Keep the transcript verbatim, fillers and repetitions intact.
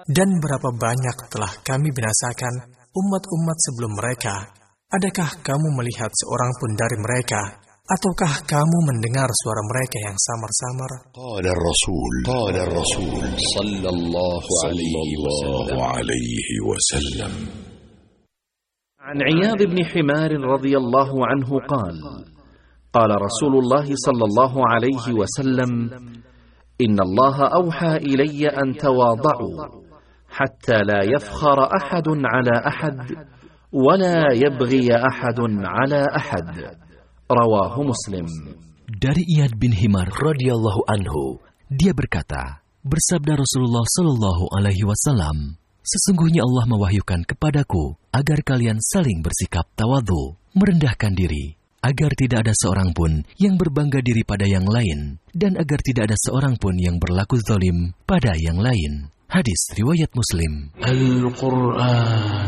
Dan berapa banyak telah kami binasakan umat-umat sebelum mereka. Adakah kamu melihat seorang pun dari mereka? Ataukah kamu mendengar suara mereka yang samar-samar? Qala Rasul, qala Rasul sallallahu alaihi wasallam. عن عياض بن حمار رضي الله عنه قال قال رسول الله صلى الله عليه وسلم إن الله أوحى إلي أن تواضعوا حتى لا يفخر أحد على أحد ولا يبغي أحد على أحد رواه مسلم. Dari Iyad bin Himar radhiyallahu anhu, dia berkata, bersabda Rasulullah sallallahu alaihi wasallam, sesungguhnya Allah mewahyukan kepadaku agar kalian saling bersikap tawadhu, merendahkan diri, agar tidak ada seorang pun yang berbangga diri pada yang lain, dan agar tidak ada seorang pun yang berlaku zalim pada yang lain. Hadis riwayat Muslim. Al-Quran